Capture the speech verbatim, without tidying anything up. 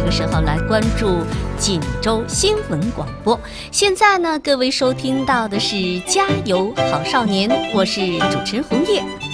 个时候来关注锦州新闻广播。现在呢，各位收听到的是《加油好少年》，我是主持人红叶。